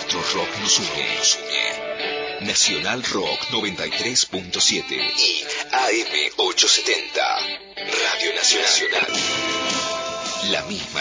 nuestro rock nos une. Nacional Rock 93.7 y AM 870. Radio Nacional. La misma